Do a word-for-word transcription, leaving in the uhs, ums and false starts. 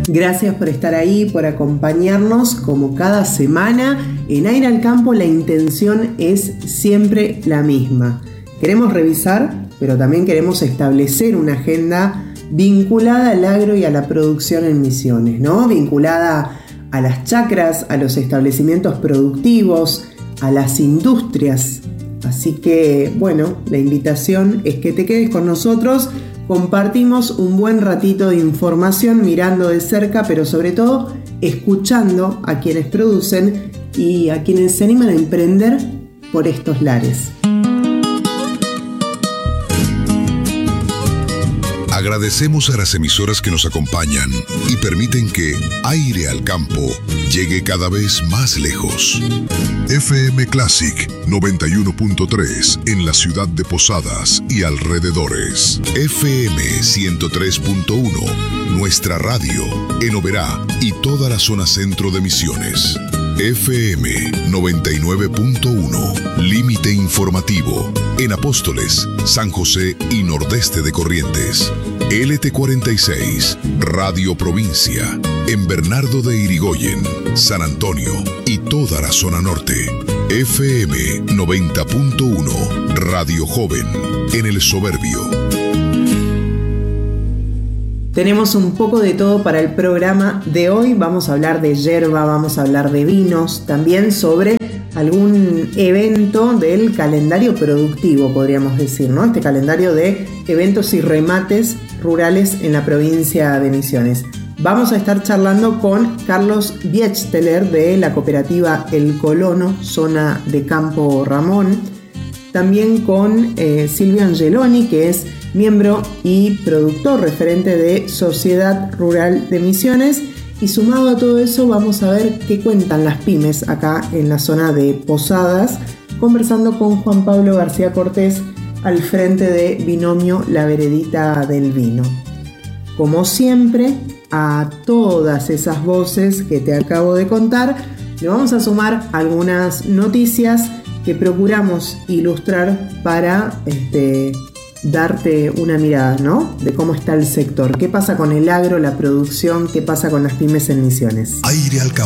Gracias por estar ahí, por acompañarnos como cada semana. En Aire al Campo la intención es siempre la misma. Queremos revisar, pero también queremos establecer una agenda vinculada al agro y a la producción en Misiones, ¿no? Vinculada a las chacras, a los establecimientos productivos, a las industrias. Así que, bueno, la invitación es que te quedes con nosotros. Compartimos un buen ratito de información mirando de cerca, pero sobre todo escuchando a quienes producen y a quienes se animan a emprender por estos lares. Agradecemos a las emisoras que nos acompañan y permiten que Aire al Campo llegue cada vez más lejos. F M Classic noventa y uno punto tres en la ciudad de Posadas y alrededores. F M ciento tres punto uno, nuestra radio, en Oberá y toda la zona centro de Misiones. F M noventa y nueve punto uno, límite informativo, en Apóstoles, San José y nordeste de Corrientes. L T cuarenta y seis, Radio Provincia, en Bernardo de Irigoyen, San Antonio y toda la zona norte. F M noventa punto uno, Radio Joven, en El Soberbio. Tenemos un poco de todo para el programa de hoy. Vamos a hablar de yerba, vamos a hablar de vinos, también sobre algún evento del calendario productivo, podríamos decir, ¿no? Este calendario de eventos y remates rurales en la provincia de Misiones. Vamos a estar charlando con Carlos Biechteler de la cooperativa El Colono, zona de Campo Ramón. También con eh, Silvio Angeloni, que es miembro y productor referente de Sociedad Rural de Misiones. Y sumado a todo eso, vamos a ver qué cuentan las pymes acá en la zona de Posadas, conversando con Juan Pablo García Cortés al frente de Binomio La Veredita del Vino. Como siempre, a todas esas voces que te acabo de contar, le vamos a sumar algunas noticias que procuramos ilustrar para este, darte una mirada, ¿no? De cómo está el sector, qué pasa con el agro, la producción, qué pasa con las pymes en Misiones. Aire al Campo.